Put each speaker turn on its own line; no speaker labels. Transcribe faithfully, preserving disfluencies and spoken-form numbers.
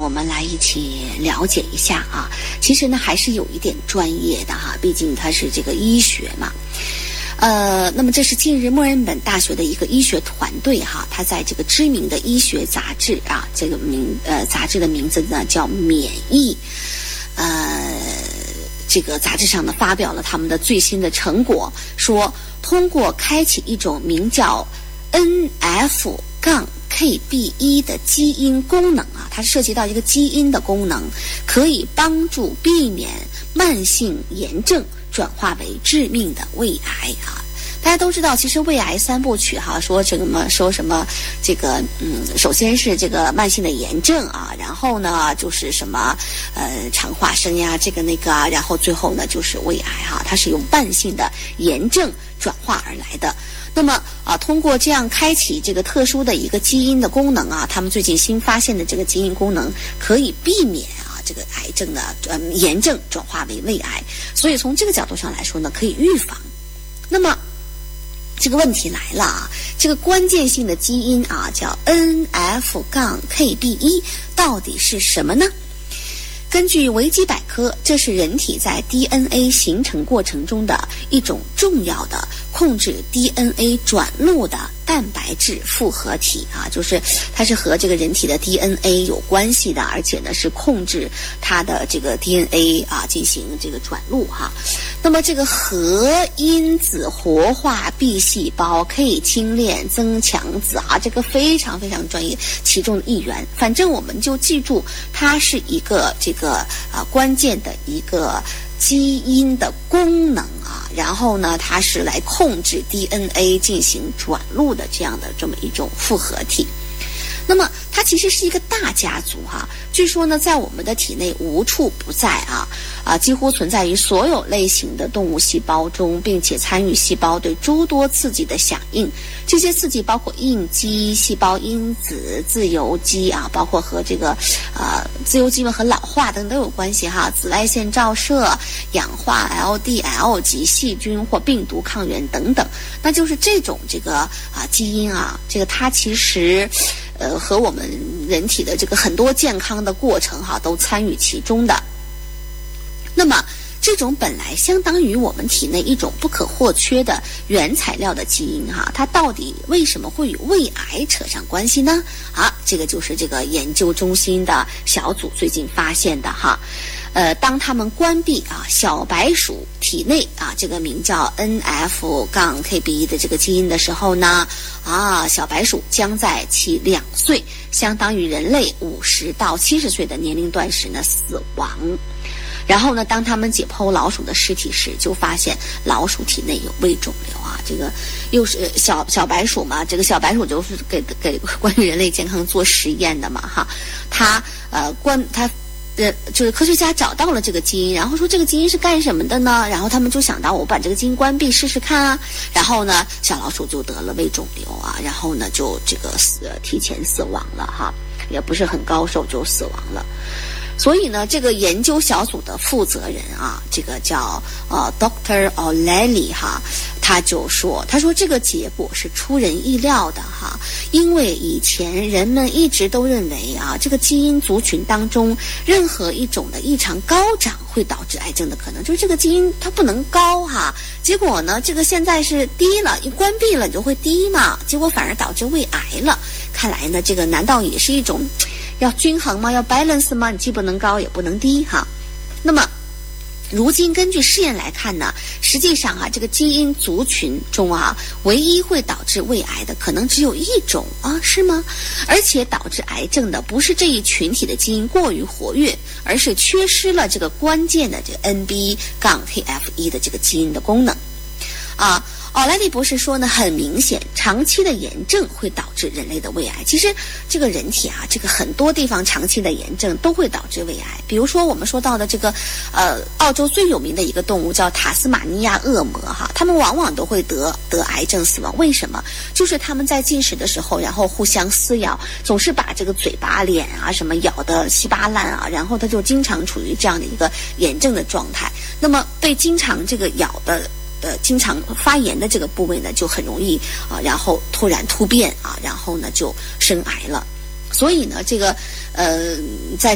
我们来一起了解一下啊。其实呢，还是有一点专业的哈，毕竟它是这个医学嘛。呃，那么这是近日墨尔本大学的一个医学团队哈，他在这个知名的医学杂志啊，这个名呃杂志的名字呢叫《免疫》，呃，这个杂志上呢发表了他们的最新的成果，说通过开启一种名叫 N F K B 一 的基因功能啊，它涉及到一个基因的功能，可以帮助避免慢性炎症转化为致命的胃癌啊！大家都知道，其实胃癌三部曲哈，说这个么说什么这个嗯，首先是这个慢性的炎症啊，然后呢就是什么呃肠化生呀，这个那个啊，然后最后呢就是胃癌哈，它是由慢性的炎症转化而来的。那么啊，通过这样开启这个特殊的一个基因的功能啊，他们最近新发现的这个基因功能可以避免啊这个癌症的呃炎症转化为胃癌，所以从这个角度上来说呢，可以预防。那么这个问题来了啊，这个关键性的基因啊叫 N F K B 一 到底是什么呢？根据维基百科，这是人体在 D N A 形成过程中的一种重要的控制 D N A 转录的蛋白质复合体啊，就是它是和这个人体的 D N A 有关系的，而且呢是控制它的这个 D N A 啊进行这个转录哈。那么这个核因子活化 B 细胞 K 轻链增强子啊，这个非常非常专业，其中的一员。反正我们就记住，它是一个这个啊关键的一个基因的功能啊，然后呢，它是来控制 D N A 进行转录的这样的这么一种复合体。那么它其实是一个大家族哈，据说呢，在我们的体内无处不在啊啊，几乎存在于所有类型的动物细胞中，并且参与细胞对诸多刺激的响应。这些刺激包括应激、细胞因子、自由基啊，包括和这个呃自由基们和老化等都有关系哈，紫外线照射、氧化 L D L 及细菌或病毒抗原等等。那就是这种这个啊基因啊，这个它其实呃和我们人体的这个很多健康的过程哈都参与其中的。那么这种本来相当于我们体内一种不可或缺的原材料的基因哈，它到底为什么会与胃癌扯上关系呢？啊，这个就是这个研究中心的小组最近发现的哈。呃，当他们关闭啊小白鼠体内啊这个名叫 N F K B 一 的这个基因的时候呢，啊小白鼠将在其两岁，相当于人类五十到七十岁的年龄段时呢死亡。然后呢，当他们解剖老鼠的尸体时，就发现老鼠体内有胃肿瘤啊。这个又是小小白鼠嘛，这个小白鼠就是给给关于人类健康做实验的嘛哈。它呃关它呃就是科学家找到了这个基因，然后说这个基因是干什么的呢？然后他们就想到我把这个基因关闭试试看啊。然后呢，小老鼠就得了胃肿瘤啊，然后呢就这个死提前死亡了哈，也不是很高寿就死亡了。所以呢，这个研究小组的负责人啊，这个叫呃 Doctor O'Leary 哈，他就说，他说这个结果是出人意料的哈，因为以前人们一直都认为啊，这个基因族群当中任何一种的异常高涨会导致癌症的可能，就是这个基因它不能高哈，结果呢，这个现在是低了，一关闭了你就会低嘛，结果反而导致胃癌了。看来呢，这个难道也是一种要均衡吗？要 balance 吗？你既不能高也不能低哈。那么如今根据试验来看呢，实际上啊，这个基因族群中啊，唯一会导致胃癌的可能只有一种啊，是吗？而且导致癌症的不是这一群体的基因过于活跃，而是缺失了这个关键的这个 N B K F 一 的这个基因的功能啊。奥莱利博士说呢，很明显，长期的炎症会导致人类的胃癌。其实这个人体啊，这个很多地方长期的炎症都会导致胃癌。比如说我们说到的这个，呃，澳洲最有名的一个动物叫塔斯马尼亚恶魔哈，他们往往都会得得癌症死亡。为什么？就是他们在进食的时候，然后互相撕咬，总是把这个嘴巴、脸啊什么咬得稀巴烂啊，然后他就经常处于这样的一个炎症的状态。那么被经常这个咬的。呃，经常发炎的这个部位呢，就很容易啊，然后突然突变啊，然后呢就生癌了。所以呢，这个呃，在